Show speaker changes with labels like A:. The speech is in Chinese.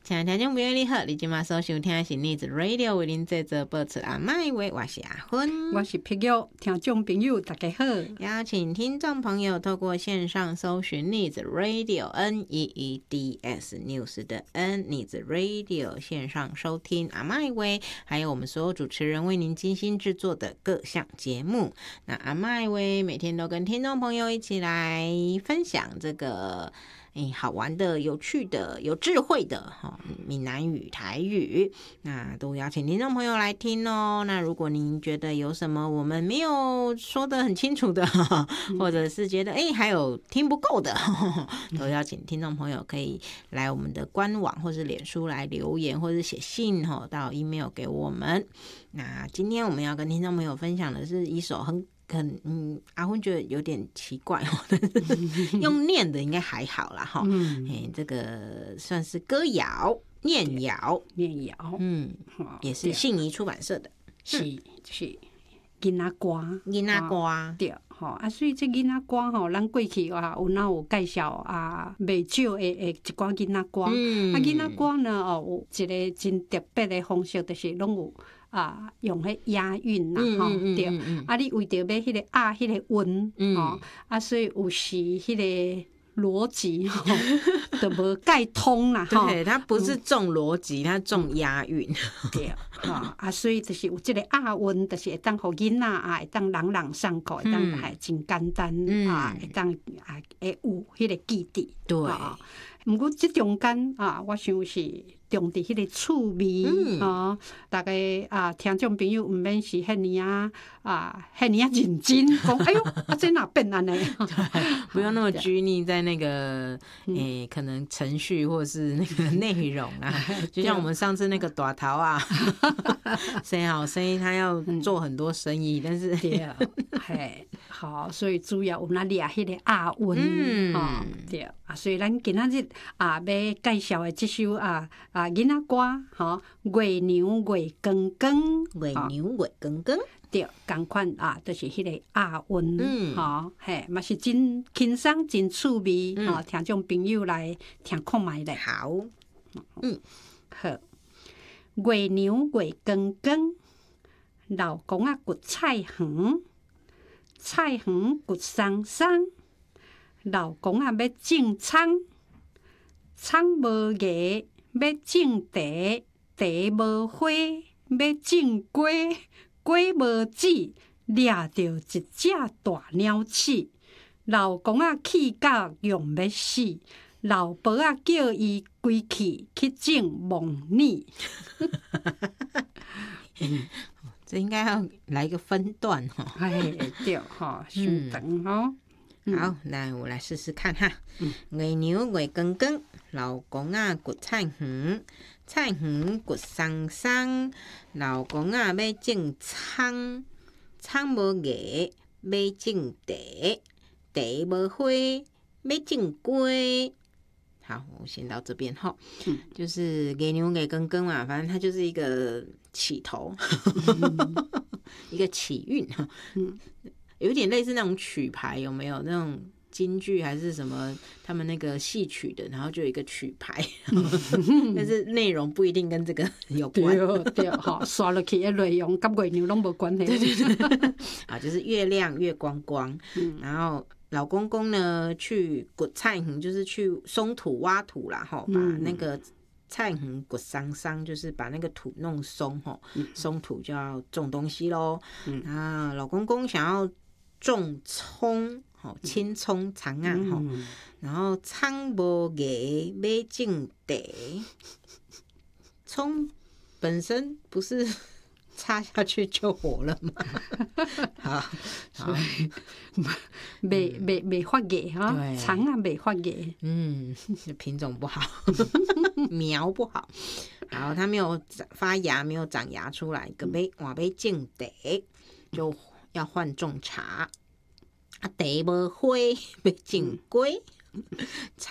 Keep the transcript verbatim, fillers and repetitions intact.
A: 亲爱的听众朋友你好，你今晚所收听的是逆子 Radio 为您制作播出阿麦话，我是阿芬，
B: 我是碧玉，听众朋友大家好。
A: 邀请听众朋友透过线上搜寻逆子 Radio N E E D S News 的 N 逆子 Radio 线上收听阿麦话，还有我们所有主持人为您精心制作的各项节目。那阿麦话每天都跟听众朋友一起来分享这个欸、好玩的、有趣的、有智慧的哈，闽南语、台语，那都邀请听众朋友来听哦。那如果您觉得有什么我们没有说得很清楚的，或者是觉得哎、欸、还有听不够的，都邀请听众朋友可以来我们的官网或是脸书来留言，或是写信到 email 给我们。那今天我们要跟听众朋友分享的是一首很很嗯，阿芬觉得有点奇怪哦，但是用念的应该还好啦哈。嗯、欸，这个算是歌谣、念谣、
B: 念谣，
A: 嗯，也是信宜出版社的，
B: 是是囡仔歌，
A: 囡仔歌，
B: 对，吼啊，所以这囡仔歌吼，咱过去啊有哪有介绍啊，袂少的诶一寡囡仔歌，
A: 嗯、
B: 啊囡仔歌呢哦，有一个真特别的方式，就是拢有。啊，用迄押韵啦，吼、嗯，对、嗯嗯，啊，你为着要迄个押迄个韵，吼、嗯，啊，所以有时迄个逻辑吼，都无解通啦，吼。
A: 对，它不是重逻辑，它重押韵。
B: 对，吼，啊，所以就是有即个押韵，就是会当互囡仔啊，会当朗朗上口，会当还真简单、嗯、啊，会当啊会有迄个记忆。
A: 对。
B: 毋过即中间啊，我想是重伫迄个趣味、嗯、啊，大家啊听众朋友毋免是遐尼啊啊遐尼啊认真讲，哎呦，啊这哪变安尼？
A: 不用那么拘泥在那个诶、欸，可能程序或是那个内容啊。就像我们上次那个大头啊，生好生意，他要做很多生意，嗯、但是
B: 对，嘿，好，所以主要有那掠迄个押韵，哦、嗯，对啊，所以咱今仔日。啊，要介绍的即首啊啊囡仔歌，吼，月娘月光光，
A: 月娘月光光，
B: 对，同款啊，就是迄个押韵，嗯，吼，嘿，嘛是真轻松、真趣味，吼、嗯，听众朋友来听看卖咧。
A: 好，嗯，
B: 好，月娘月光光，老公啊掘菜园，菜园掘桑桑，老公啊要种葱。葱无芽，要种茶；茶无花，要种瓜；瓜无籽，掠着一只大鸟鼠。老公啊气到用要死，老婆啊叫伊归去去种梦泥。
A: 这应该要来一个分段哈。
B: 哎，对哈，稍等哈。
A: 好，那我来试试看哈。月娘月光光，老公啊掘菜园，菜园掘桑桑，老公啊要种葱，葱无芽，要种茶，茶无花，要种瓜。好，我先到这边哈。嗯、就是月娘月光光嘛，反正它就是一个起头，嗯、一个起韵哈。嗯有点类似那种曲牌，有没有那种京剧还是什么？他们那个戏曲的，然后就有一个曲牌，但是内容不一定跟这个有关。
B: 对对，哈，刷落去的内容跟月娘拢无关系。
A: 对对对，啊，就是月亮月光光，嗯、然后老公公呢去掘菜园，就是去松土挖土啦，哈，把那个菜园掘桑桑，就是把那个土弄松，哈，松土就要种东西咯。嗯、啊，老公公想要种葱，吼，青葱葱啊，吼、嗯，然后葱无芽，要种茶。葱本身不是插下去就活了吗？好，好，
B: 未未未发芽哈，葱啊未发芽，
A: 嗯，品种不好，苗不好，然后它没有发芽，没有长芽出来，个要换要种茶，就要换种茶。啊，茶无花，要种瓜。